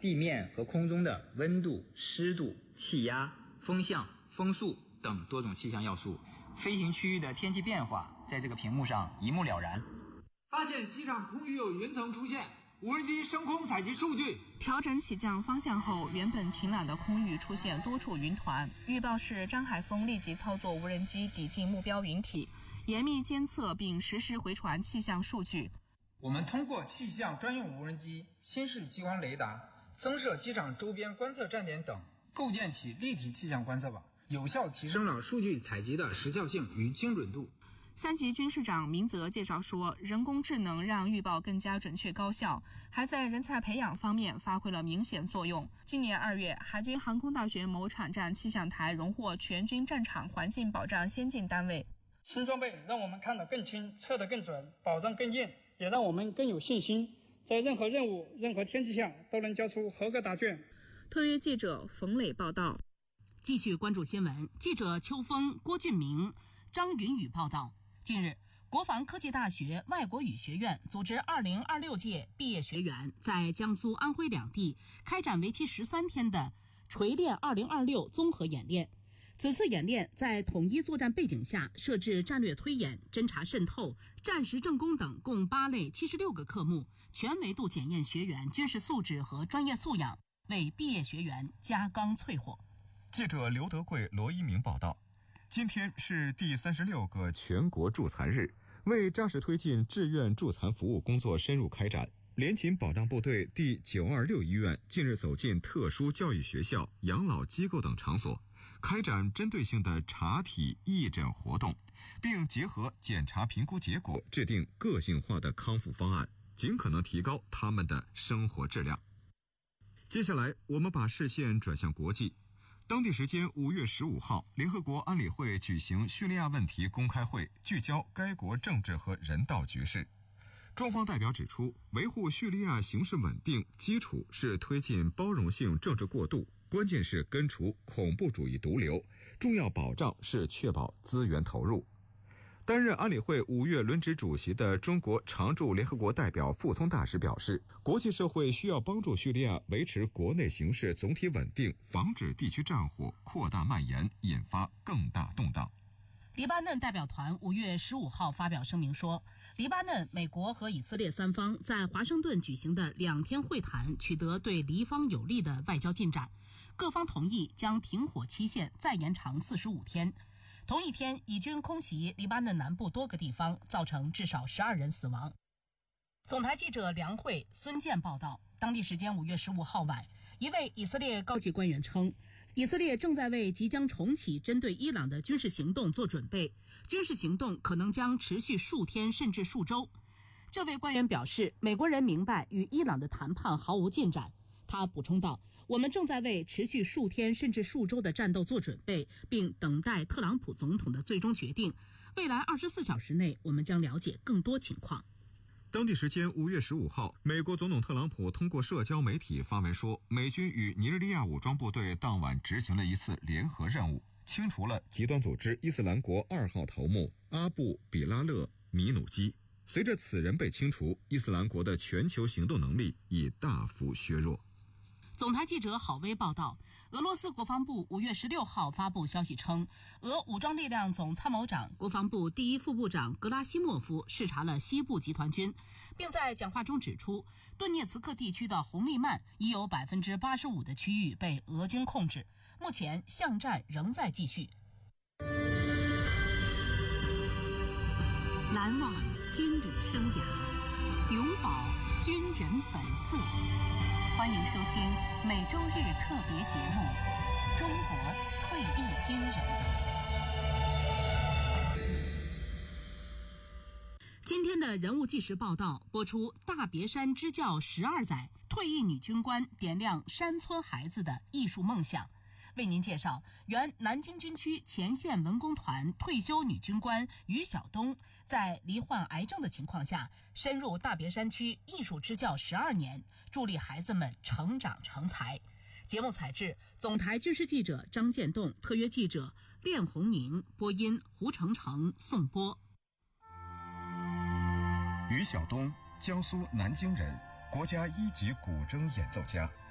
地面和空中的温度、湿度、气压、风向、风速等多种气象要素，飞行区域的天气变化在这个屏幕上一目了然。 发现机场空域有云层出现，无人机升空采集数据。 调整起降方向后，原本晴朗的空域出现多处云团。预报室张海峰立即操作无人机抵近目标云体，严密监测并实时回传气象数据。 我们通过气象专用无人机、新式激光雷达、增设机场周边观测站点等，构建起立体气象观测网，有效提升了数据采集的时效性与精准度。 3级军事长明泽介绍说，人工智能让预报更加准确高效，还在人才培养方面发挥了明显作用。今年2月，海军航空大学某场站气象台荣获全军战场环境保障先进单位。 新装备让我们看得更清，测得更准，保障更硬，也让我们更有信心，在任何任务、任何天气下都能交出合格答卷。 特约记者冯磊报道。 继续关注新闻，记者邱峰、郭俊明、张云宇报道。近日，国防科技大学外国语学院组织2026届毕业学员在江苏、安徽两地开展为期13天的锤炼2026综合演练。此次演练在统一作战背景下设置战略推演、侦察渗透、战时政工等共8类76个科目，全维度检验学员军事素质和专业素养，为毕业学员加钢淬火。 记者刘德贵、罗一鸣报道。今天是第36个全国助残日，为扎实推进志愿助残服务工作深入开展，联勤保障部队第926医院近日走进特殊教育学校、养老机构等场所，开展针对性的查体义诊活动，并结合检查评估结果制定个性化的康复方案，尽可能提高他们的生活质量。接下来我们把视线转向国际。当地时间5月15号，联合国安理会举行叙利亚问题公开会，聚焦该国政治和人道局势。中方代表指出，维护叙利亚形势稳定基础是推进包容性政治过渡，关键是根除恐怖主义毒瘤，重要保障是确保资源投入。担任安理会5月轮值主席的中国常驻联合国代表傅聪大使表示，国际社会需要帮助叙利亚维持国内形势总体稳定，防止地区战火扩大蔓延，引发更大动荡。 黎巴嫩代表团5月15号发表声明说，黎巴嫩、美国和以色列三方在华盛顿举行的2天会谈取得对黎方有利的外交进展，各方同意将停火期限再延长45天。同一天，以军空袭黎巴嫩南部多个地方，造成至少12人死亡。总台记者梁慧、孙健报道，当地时间5月15号晚，一位以色列高级官员称，以色列正在为即将重启针对伊朗的军事行动做准备，军事行动可能将持续数天甚至数周。这位官员表示，美国人明白与伊朗的谈判毫无进展。他补充道，我们正在为持续数天甚至数周的战斗做准备，并等待特朗普总统的最终决定。未来24小时内，我们将了解更多情况。 当地时间5月15号，美国总统特朗普通过社交媒体发文说，美军与尼日利亚武装部队当晚执行了一次联合任务，清除了极端组织伊斯兰国2号头目阿布·比拉勒·米努基。随着此人被清除，伊斯兰国的全球行动能力已大幅削弱。 总台记者郝威报道，俄罗斯国防部5月16号发布消息称，俄武装力量总参谋长、国防部第一副部长格拉西莫夫视察了西部集团军，并在讲话中指出，顿涅茨克地区的红利曼已有85%的区域被俄军控制，目前巷战仍在继续。难忘军旅生涯，永葆军人本色。欢迎收听每周日特别节目《中国退役军人》。今天的人物纪实报道播出，大别山支教12载，退役女军官点亮山村孩子的艺术梦想。为您介绍原南京军区前线文工团退休女军官于晓东，在罹患癌症的情况下，深入大别山区艺术支教12年，助力孩子们成长成才。节目采制总台军事记者张建栋，特约记者练红宁，播音胡成成、宋波。 于晓东，江苏南京人，国家1级古筝演奏家。